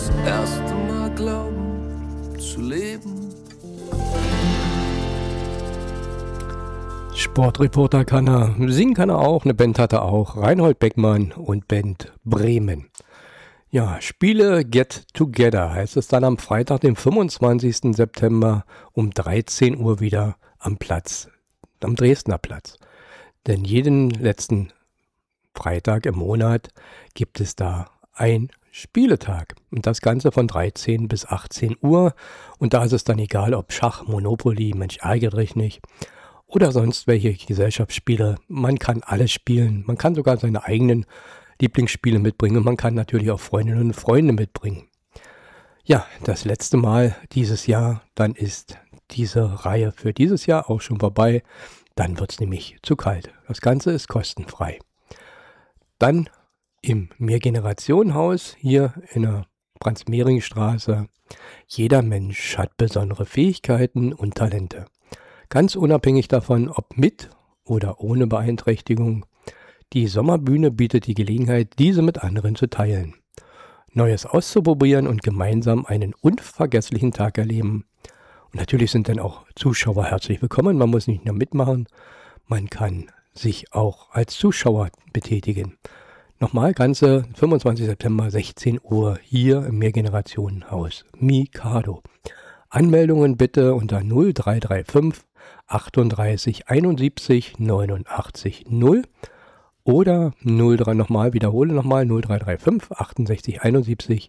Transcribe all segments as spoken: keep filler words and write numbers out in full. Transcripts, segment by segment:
das erste Mal glauben zu leben. Sportreporter kann er, singen kann er auch, eine Band hat er auch, Reinhold Beckmann und Band Bremen. Ja, Spiele Get Together heißt es dann am Freitag, dem fünfundzwanzigsten September um dreizehn Uhr wieder am Platz, am Dresdner Platz. Denn jeden letzten Freitag im Monat gibt es da ein Spieletag. Und das Ganze von dreizehn bis achtzehn Uhr. Und da ist es dann egal, ob Schach, Monopoly, Mensch ärgere dich nicht oder sonst welche Gesellschaftsspiele. Man kann alles spielen. Man kann sogar seine eigenen Lieblingsspiele mitbringen. Und man kann natürlich auch Freundinnen und Freunde mitbringen. Ja, das letzte Mal dieses Jahr, dann ist diese Reihe für dieses Jahr auch schon vorbei. Dann wird es nämlich zu kalt. Das Ganze ist kostenfrei. Dann im Mehrgenerationenhaus hier in der Franz-Mehring-Straße. Jeder Mensch hat besondere Fähigkeiten und Talente. Ganz unabhängig davon, ob mit oder ohne Beeinträchtigung. Die Sommerbühne bietet die Gelegenheit, diese mit anderen zu teilen. Neues auszuprobieren und gemeinsam einen unvergesslichen Tag erleben. Und natürlich sind dann auch Zuschauer herzlich willkommen. Man muss nicht nur mitmachen, man kann sich auch als Zuschauer betätigen. Nochmal, ganze fünfundzwanzigsten September, sechzehn Uhr, hier im Mehrgenerationenhaus Mikado. Anmeldungen bitte unter null drei drei fünf achtunddreißig einundsiebzig neunundachtzig null oder null drei nochmal, wiederhole nochmal, null drei drei fünf achtundsechzig einundsiebzig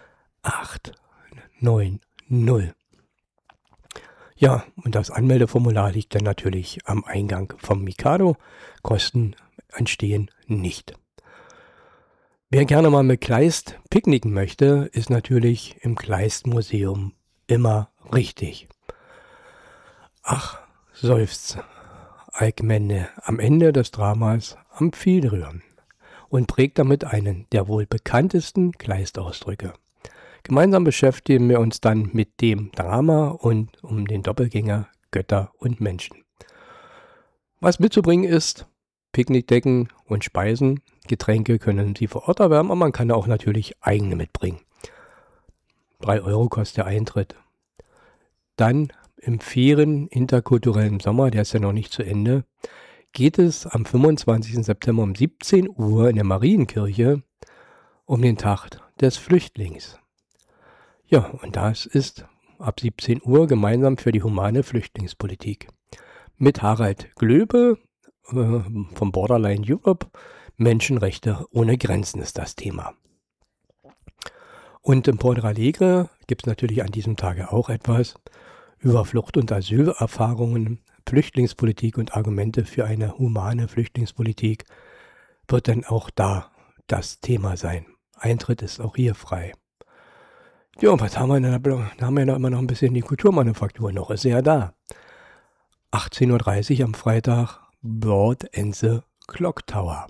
achthundertneunzig. Ja, und das Anmeldeformular liegt dann natürlich am Eingang vom Mikado. Kosten entstehen nicht. Wer gerne mal mit Kleist picknicken möchte, ist natürlich im Kleist-Museum immer richtig. Ach, seufzt Alkmende am Ende des Dramas Amphitryon und prägt damit einen der wohl bekanntesten Kleist-Ausdrücke. Gemeinsam beschäftigen wir uns dann mit dem Drama und um den Doppelgänger Götter und Menschen. Was mitzubringen ist, Picknickdecken und Speisen. Getränke können Sie vor Ort erwerben, aber man kann auch natürlich eigene mitbringen. drei Euro kostet der Eintritt. Dann im fairen interkulturellen Sommer, der ist ja noch nicht zu Ende, geht es am fünfundzwanzigsten September um siebzehn Uhr in der Marienkirche um den Tag des Flüchtlings. Ja, und das ist ab siebzehn Uhr gemeinsam für die humane Flüchtlingspolitik. Mit Harald Glöbe äh, vom Borderline Europe. Menschenrechte ohne Grenzen ist das Thema. Und im Porto Alegre gibt es natürlich an diesem Tage auch etwas über Flucht- und Asylerfahrungen, Flüchtlingspolitik und Argumente für eine humane Flüchtlingspolitik wird dann auch da das Thema sein. Eintritt ist auch hier frei. Ja, und was haben wir denn? Da haben wir noch immer noch ein bisschen die Kulturmanufaktur noch, ist ja da. achtzehn Uhr dreißig am Freitag, Broad and the Clock Tower.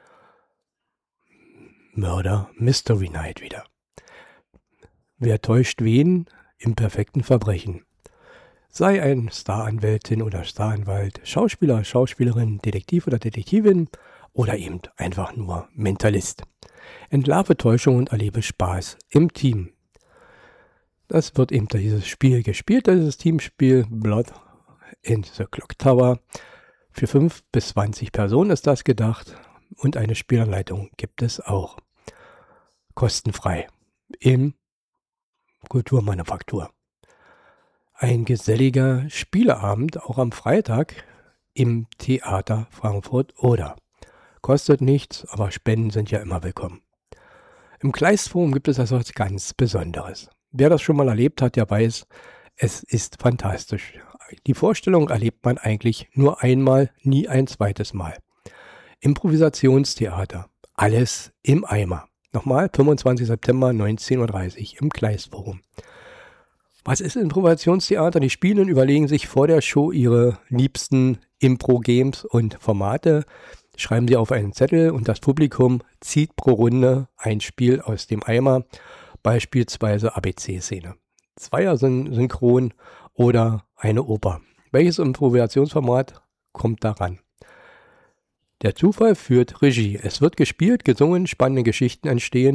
Murder Mystery Night wieder. Wer täuscht wen im perfekten Verbrechen? Sei ein Staranwältin oder Staranwalt, Schauspieler, Schauspielerin, Detektiv oder Detektivin oder eben einfach nur Mentalist. Entlarve Täuschung und erlebe Spaß im Team. Das wird eben dieses Spiel gespielt, dieses Teamspiel Blood in the Clock Tower. Für fünf bis zwanzig Personen ist das gedacht und eine Spielanleitung gibt es auch. Kostenfrei im Kulturmanufaktur. Ein geselliger Spieleabend auch am Freitag im Theater Frankfurt-Oder. Kostet nichts, aber Spenden sind ja immer willkommen. Im Kleistforum gibt es also was ganz Besonderes. Wer das schon mal erlebt hat, der weiß, es ist fantastisch. Die Vorstellung erlebt man eigentlich nur einmal, nie ein zweites Mal. Improvisationstheater. Alles im Eimer. Nochmal, fünfundzwanzigsten September, neunzehn Uhr dreißig im Kleistforum. Was ist Improvisationstheater? Die Spielenden überlegen sich vor der Show ihre liebsten Impro-Games und Formate, schreiben sie auf einen Zettel und das Publikum zieht pro Runde ein Spiel aus dem Eimer, beispielsweise A B C-Szene. Zweier sind synchron oder eine Oper. Welches Improvisationsformat kommt daran? Der Zufall führt Regie. Es wird gespielt, gesungen, spannende Geschichten entstehen.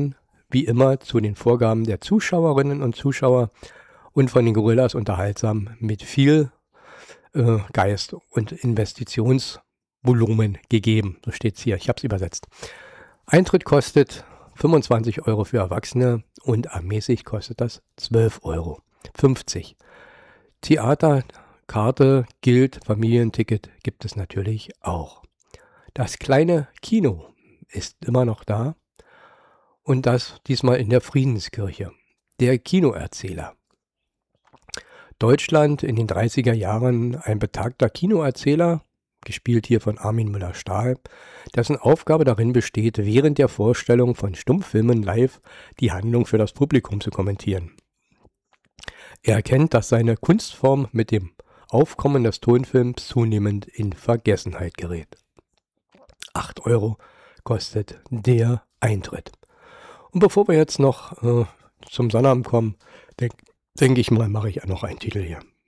wie immer zu den Vorgaben der Zuschauerinnen und Zuschauer und von den Gorillas unterhaltsam mit viel äh, Geist und Investitionsvolumen gegeben. So steht es hier, ich habe es übersetzt. Eintritt kostet fünfundzwanzig Euro für Erwachsene und ermäßigt kostet das zwölf Euro fünfzig. Theaterkarte gilt, Familienticket gibt es natürlich auch. Das kleine Kino ist immer noch da und das diesmal in der Friedenskirche. Der Kinoerzähler. Deutschland in den dreißiger Jahren ein betagter Kinoerzähler, gespielt hier von Armin Müller-Stahl, dessen Aufgabe darin besteht, während der Vorstellung von Stummfilmen live die Handlung für das Publikum zu kommentieren. Er erkennt, dass seine Kunstform mit dem Aufkommen des Tonfilms zunehmend in Vergessenheit gerät. acht Euro kostet der Eintritt. Und bevor wir jetzt noch äh, zum Sonnabend kommen, denke denk ich mal, mache ich noch einen Titel hier.